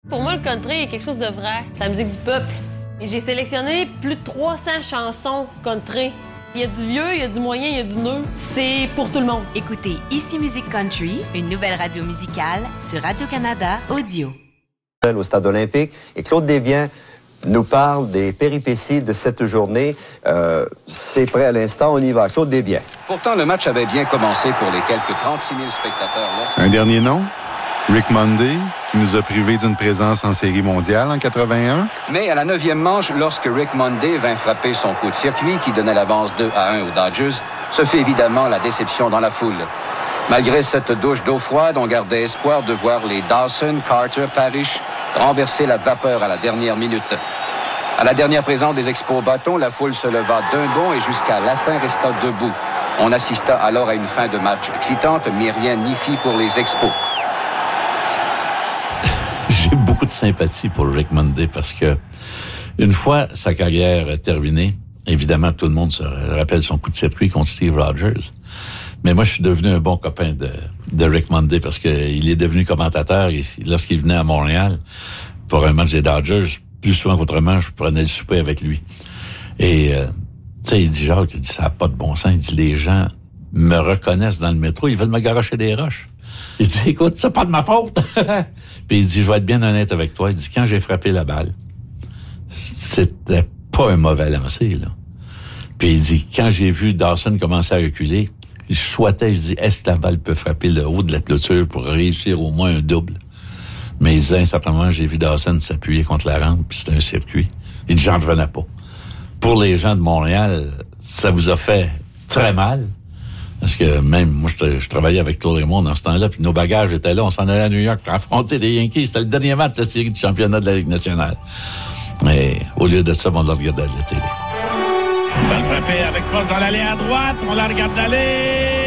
Pour moi, le country est quelque chose de vrai. C'est la musique du peuple. Et j'ai sélectionné plus de 300 chansons country. Il y a du vieux, il y a du moyen, il y a du neuf. C'est pour tout le monde. Écoutez Ici Musique Country, une nouvelle radio musicale sur Radio-Canada Audio. Au Stade olympique. Et Claude Desbiens nous parle des péripéties de cette journée. C'est prêt à l'instant, on y va. Claude Desbiens. Pourtant, le match avait bien commencé pour les quelques 36 000 spectateurs. Un dernier nom? Rick Monday, qui nous a privés d'une présence en série mondiale en 81. Mais à la 9e manche, lorsque Rick Monday vint frapper son coup de circuit qui donnait l'avance 2-1 aux Dodgers, ce fut évidemment la déception dans la foule. Malgré cette douche d'eau froide, on gardait espoir de voir les Dawson, Carter, Parrish renverser la vapeur à la dernière minute. À la dernière présence des Expos au bâton, la foule se leva d'un bond et jusqu'à la fin resta debout. On assista alors à une fin de match excitante, mais rien n'y fit pour les Expos. J'ai beaucoup de sympathie pour Rick Monday parce que une fois sa carrière terminée, évidemment, tout le monde se rappelle son coup de circuit contre Steve Rogers. Mais moi, je suis devenu un bon copain de Rick Monday parce qu'il est devenu commentateur lorsqu'il venait à Montréal pour un match des Dodgers. Plus souvent qu'autrement, je prenais le souper avec lui. Et, tu sais, il dit, Jacques, ça n'a pas de bon sens. Il dit, les gens me reconnaissent dans le métro, ils veulent me garocher des roches. Il dit, écoute, c'est pas de ma faute. Puis il dit, je vais être bien honnête avec toi. Il dit, quand j'ai frappé la balle, c'était pas un mauvais lancer, là. Puis il dit, quand j'ai vu Dawson commencer à reculer, je souhaitais, il dit, est-ce que la balle peut frapper le haut de la clôture pour réussir au moins un double? Mais il dit, simplement, j'ai vu Dawson s'appuyer contre la rampe, puis c'était un circuit. Il dit, j'en revenais pas. Pour les gens de Montréal, ça vous a fait très mal. Parce que même, moi, je travaillais avec Claude Raymond dans ce temps-là, puis nos bagages étaient là, on s'en allait à New York pour affronter les Yankees. C'était le dernier match de la série du championnat de la Ligue nationale. Mais au lieu de ça, on l'a regardé à la télé. Balle frappée avec Paul dans l'allée à droite, on la regarde aller.